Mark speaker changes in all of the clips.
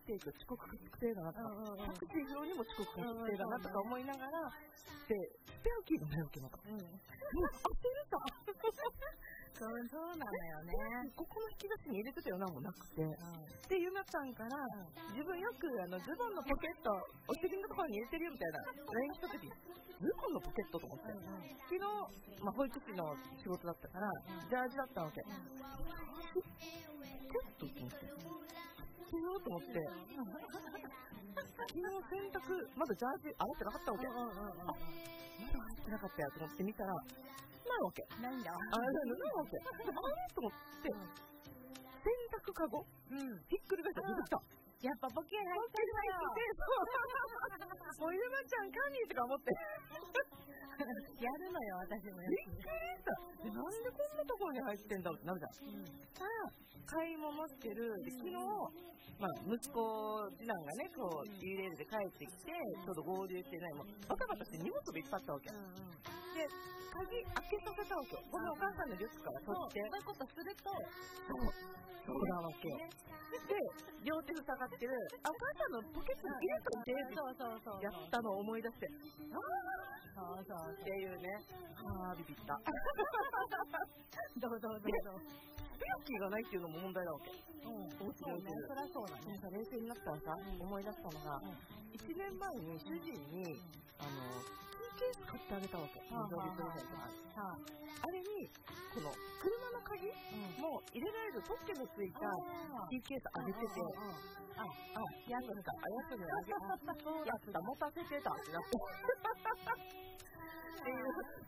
Speaker 1: ていく遅刻確定だなとか、タクシー上にも遅刻確定だなとか思いながら、で、スペアキーがないわけなんか。焦るさ。
Speaker 2: そうなのよね。
Speaker 1: ここの引き出しに入れてたよなもなくて。で、ゆなさんから、自分よくズボンのポケット、お尻のところに入れてるよみたいな LINE した時、ズボンのポケットと思って。昨日、保育士の仕事だったから、ジャージだったわけ。ポケットって思って。着ようと思って。昨日洗濯、まだジャージ洗ってなかったわけ。まだ洗ってなかったやと思って見たら、ないわけ。
Speaker 2: ないんだわ。
Speaker 1: ないわけ。と思って、洗濯かごひっくり返したら出てきた。
Speaker 2: やっぱポケ入ってる
Speaker 1: のよ。もうゆなちゃんカニとか思って。
Speaker 2: やるのよ、私もや
Speaker 1: びっくりした。なんでこんなところに入ってんだろうってなるじゃん。買い物してる。昨日、息子、次男がね、こう、URL で帰ってきて、ちょうど合流してない、もう、バタバタして荷物がいっぱいあったわけ。で、鍵開けさせたわけ。このお母さんのリュックから取って。
Speaker 2: そういうことすると、
Speaker 1: そうだわけ。で、両手塞がってる、お母さんのポケットに入れといて、やったのを思い出して、っていうね、ビビった。
Speaker 2: どう。
Speaker 1: スペアキーがないっていうのも問題なわけ。
Speaker 2: そうね、そりゃそうだね。
Speaker 1: 冷静になったらさ、思い出したのが、1年前に主人に、キーケース買ってあげたわけ。誕生日プレゼントが。あれに、この、車の鍵も入れられるポッケのついたキーケースあげてて、やつにあげそうだった、持たせてたってなって。っていう、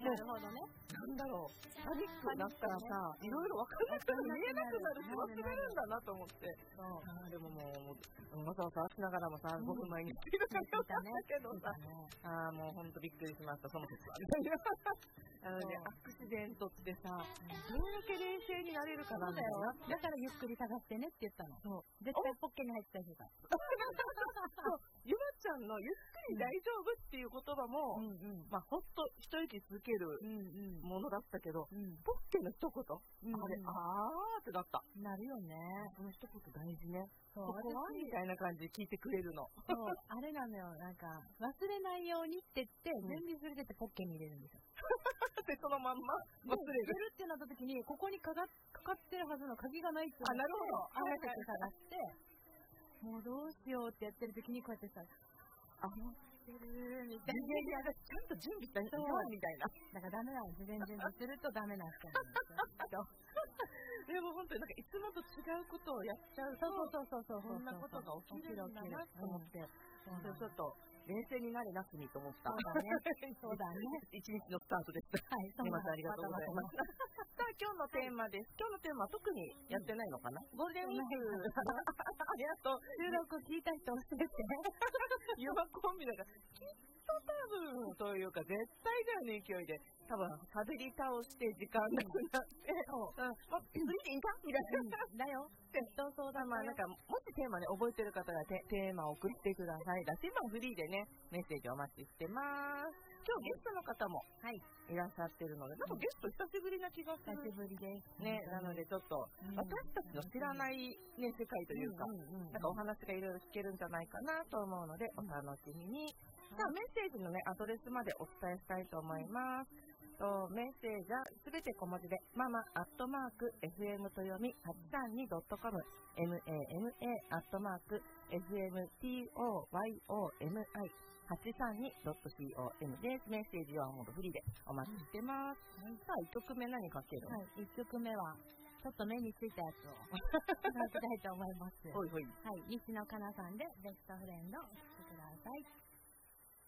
Speaker 2: なるほどね。
Speaker 1: なんだろう、パニックになったらさ、いろいろ分かんなくて見えなくなるって忘れるんだなと思って。でももう、わざわざしながらもさ、5分前に来てくれたけどさ、もうほんとびっくりしました、その説は。アクシデントってさ、どれだけ冷静になれるかなんだよ
Speaker 2: な。だからゆっくり探してねって言ったの。絶対ポッケに入ってた人だ。
Speaker 1: ゆまちゃんのゆっくり大丈夫っていう言葉も、ほっと一息続けるものだったけど、ポッケの一言、あれ、ってなった。
Speaker 2: なるよね。
Speaker 1: この一言大事ね。ここはみたいな感じで聞いてくれるの。
Speaker 2: あれなのよ、なんか、忘れないようにって言って、準備するってポッケに入れるんですよ。
Speaker 1: で、そのまんま忘れる。
Speaker 2: 出るってなった時に、ここにかかってるはずの鍵がないって
Speaker 1: なるほど。
Speaker 2: あえて探して、もうどうしようってやってる時にこうやってさ、してるみたいな。
Speaker 1: ちゃんと準備した人みたいな。
Speaker 2: だからダメなの。事前準備するとダメな人なんですよ。
Speaker 1: でも本当にいつもと違うことをやっちゃうと、こんなことが起きるんだなと思って、ちょっと冷静になれなくにと思った。
Speaker 2: そうだね。
Speaker 1: 一日のスタートでした。
Speaker 2: はい、
Speaker 1: 皆さんありがとうございます。さあ、今日のテーマです。今日のテーマは特にやってないのかな？ゴールデンウィーク。ありがとう。
Speaker 2: 収録聞いた人教えて。
Speaker 1: ユマコンビだから、きっと多分というか絶対だよね、勢いで。多分、喋り倒して時間なくなって、次でいいかみたいな。
Speaker 2: だよ。
Speaker 1: 人相談、もしテーマね、覚えてる方がテーマを送ってください。羅針盤フリーでね、メッセージお待ちしてます。今日ゲストの方もいらっしゃってるので、なんかゲスト久しぶりな気がする。
Speaker 2: 久しぶりです。
Speaker 1: ね、なのでちょっと、私たちの知らないね、世界というか、なんかお話がいろいろ聞けるんじゃないかなと思うので、お楽しみに。さあ、メッセージのね、アドレスまでお伝えしたいと思います。メッセージはすべて小文字で、mama@fm と読み 832.com、mama@fmtoyomi832.com です。メッセージはもうフリーでお待ちしてます。さあ、1曲目何かける？
Speaker 2: 1曲目は、ちょっと目についたやつを歌いたいと思います。
Speaker 1: ほいほい。
Speaker 2: 西野カナさんでベストフレンドを聴いてください。